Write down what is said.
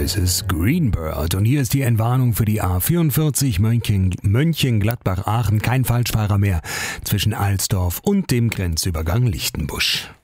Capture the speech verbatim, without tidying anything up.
Misses Greenbird. Und hier ist die Entwarnung für die A vierundvierzig Mönchen, Mönchengladbach-Aachen. Kein Falschfahrer mehr zwischen Alsdorf und dem Grenzübergang Lichtenbusch.